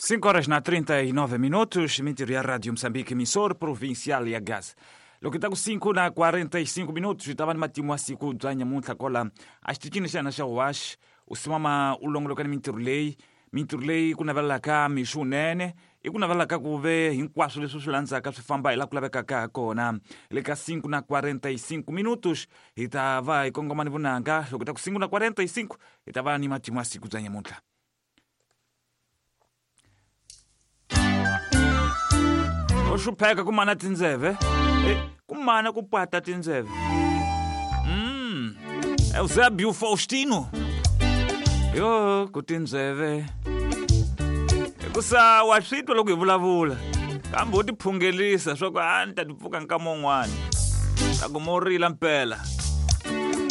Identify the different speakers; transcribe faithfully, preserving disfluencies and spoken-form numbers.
Speaker 1: cinco horas na trinta e nove minutos, mentira a Rádio Moçambique, emissor provincial ya Gaza. Loko taku cinco na quarenta e cinco minutos, estava numa timu siku dzanya muntla kola. As tichini shana sha wash, usimama ulongo lokani mintirulei, mintirulei kuna vala ka mishunene, e kuna vala ka kuve hinkwaso leso swilanza ka swifamba ila kulaveka ka kona. Leka cinco na quarenta e cinco minutos, itava ikongomani vunanga, loko taku cinco na quarenta e cinco, itava ni matimu siku dzanya muntla. Oshupeka kumana tinzeve, eh, kumana kupata tinzeve. Hum, Eusébio Faustino. Yo, kutinzeve. Kusa washitwa loku ivulavula. Kambo utiphungelisa, swa ku anta tipfuka nkamon'wana. Takumorila mpela.